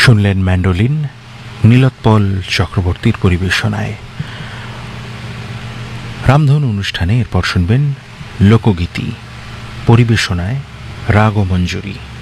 শুনলেন ম্যান্ডোলিন নীলোৎপল চক্রবর্তীর পরিবেশনায়। রামধনু অনুষ্ঠানে এরপর শুনবেন লোকগীতি, পরিবেশনায় রাগ ও মঞ্জুরি।